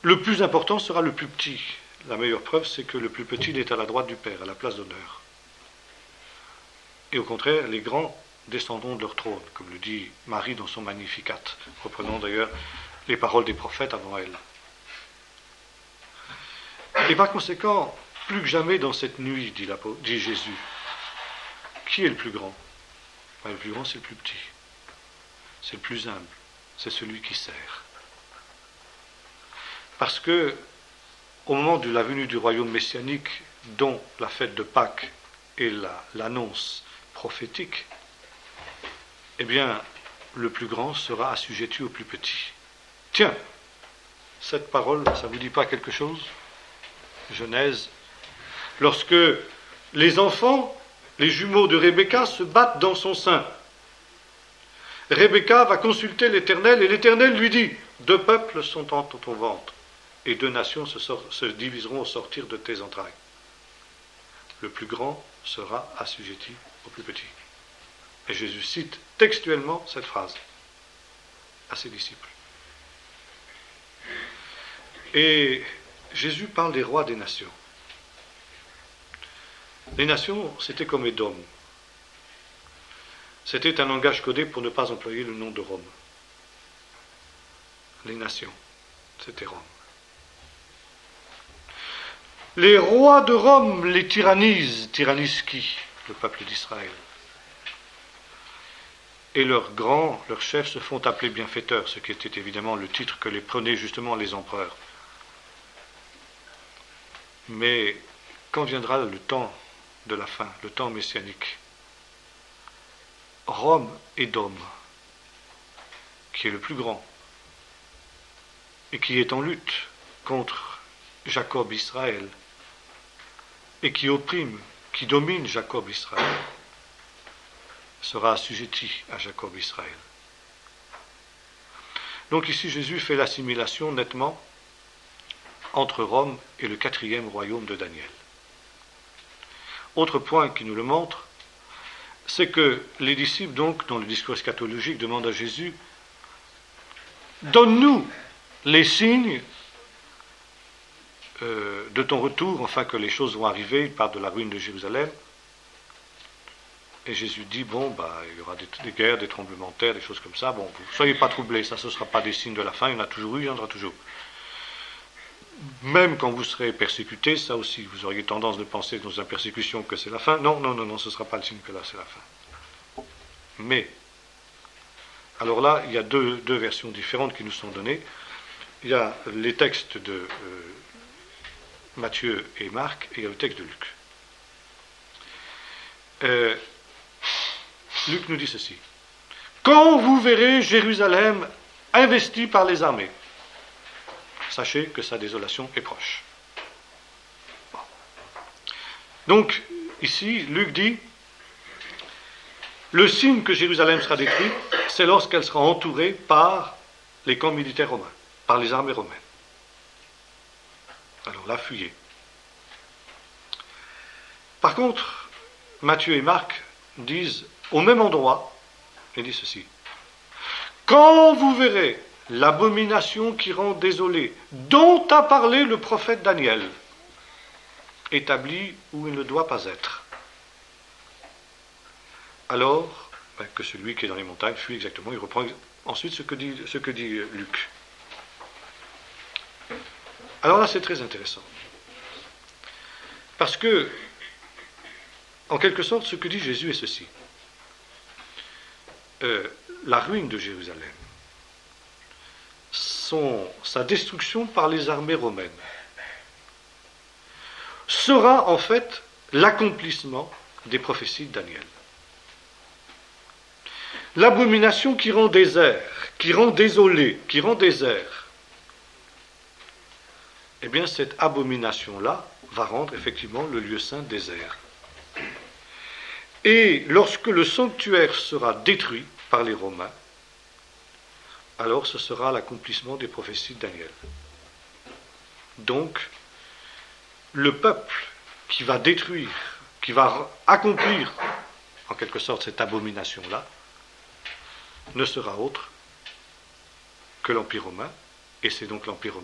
le plus important sera le plus petit. La meilleure preuve, c'est que le plus petit il est à la droite du Père, à la place d'honneur. Et au contraire, les grands descendront de leur trône, comme le dit Marie dans son Magnificat, reprenant d'ailleurs les paroles des prophètes avant elle. Et par conséquent, plus que jamais dans cette nuit, dit Jésus, qui est le plus grand? Le plus grand, c'est le plus petit. C'est le plus humble. C'est celui qui sert. Parce que, au moment de la venue du royaume messianique, dont la fête de Pâques est l'annonce prophétique, eh bien, le plus grand sera assujetti au plus petit. Tiens, cette parole, ça ne vous dit pas quelque chose? Genèse, lorsque les enfants, les jumeaux de Rebecca, se battent dans son sein. Rebecca va consulter l'Éternel et l'Éternel lui dit: 2 peuples sont en ton ventre et 2 nations se diviseront au sortir de tes entrailles. Le plus grand sera assujetti au plus petit. Et Jésus cite textuellement cette phrase à ses disciples. Et Jésus parle des rois des nations. Les nations, c'était comme Édom. C'était un langage codé pour ne pas employer le nom de Rome. Les nations, c'était Rome. Les rois de Rome les tyrannisent qui? Le peuple d'Israël. Et leurs chefs se font appeler bienfaiteurs, ce qui était évidemment le titre que les prenaient justement les empereurs. Mais quand viendra le temps de la fin, le temps messianique, Rome et Dôme, qui est le plus grand, et qui est en lutte contre Jacob Israël, et qui opprime, qui domine Jacob Israël, sera assujetti à Jacob Israël. Donc ici Jésus fait l'assimilation nettement entre Rome et le 4e royaume de Daniel. Autre point qui nous le montre, c'est que les disciples, donc, dans le discours eschatologique, demandent à Jésus: donne-nous les signes de ton retour, enfin que les choses vont arriver. Il parle de la ruine de Jérusalem. Et Jésus dit, il y aura des guerres, des tremblements de terre, des choses comme ça. Bon, vous ne soyez pas troublés, ça ce ne sera pas des signes de la fin, il y en a toujours eu, il y en aura toujours. Même quand vous serez persécutés, ça aussi, vous auriez tendance de penser dans une persécution que c'est la fin. Non, ce ne sera pas le signe que là c'est la fin. Mais, alors là, il y a deux versions différentes qui nous sont données. Il y a les textes de Matthieu et Marc, et il y a le texte de Luc. Luc nous dit ceci: quand vous verrez Jérusalem investie par les armées, sachez que sa désolation est proche. Bon. Donc, ici, Luc dit, le signe que Jérusalem sera détruite, c'est lorsqu'elle sera entourée par les camps militaires romains, par les armées romaines. Alors là, fuyez. Par contre, Matthieu et Marc disent, au même endroit, ils disent ceci: quand vous verrez l'abomination qui rend désolé, dont a parlé le prophète Daniel, établi où il ne doit pas être, alors que celui qui est dans les montagnes fuit exactement. Il reprend ensuite ce que dit Luc. Alors là, c'est très intéressant. Parce que, en quelque sorte, ce que dit Jésus est ceci. La ruine de Jérusalem, sa destruction par les armées romaines, sera en fait l'accomplissement des prophéties de Daniel. L'abomination qui rend désert, qui rend désolé, qui rend désert, eh bien cette abomination-là va rendre effectivement le lieu saint désert. Et lorsque le sanctuaire sera détruit par les Romains, alors ce sera l'accomplissement des prophéties de Daniel. Donc, le peuple qui va détruire, qui va accomplir en quelque sorte cette abomination-là, ne sera autre que l'Empire romain, et c'est donc l'Empire romain